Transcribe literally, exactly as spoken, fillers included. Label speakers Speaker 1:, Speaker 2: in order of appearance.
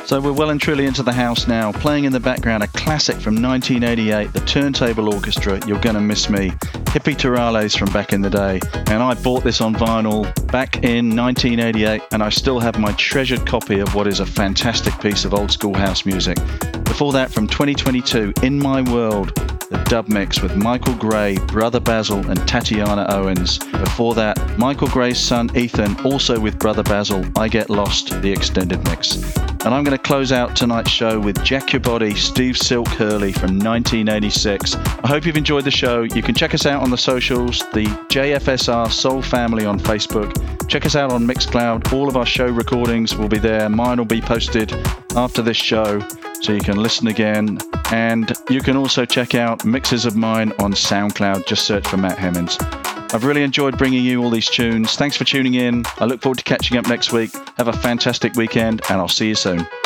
Speaker 1: So we're well and truly into the house now. Playing in the background, a classic from nineteen eighty-eight, the Turntable Orchestra, You're Gonna Miss Me. Hippie Turales from back in the day. And I bought this on vinyl back in nineteen eighty-eight, and I still have my treasured copy of what is a fantastic piece of old school house music. Before that, from twenty twenty-two, In My World, the dub mix with Michael Gray, Brother Basil and Tatiana Owens. Before that, Michael Gray's son Ethan, also with Brother Basil, I Get Lost, the extended mix. And I'm going to close out tonight's show with Jack Your Body, Steve Silk Hurley from nineteen eighty-six. I hope you've enjoyed the show. You can check us out on the socials, the J F S R Soul Family on Facebook. Check us out on Mixcloud. All of our show recordings will be there. Mine will be posted after this show, so you can listen again. And you can also check out mixes of mine on SoundCloud. Just search for Matt Hemmings. I've really enjoyed bringing you all these tunes. Thanks for tuning in. I look forward to catching up next week. Have a fantastic weekend, and I'll see you soon.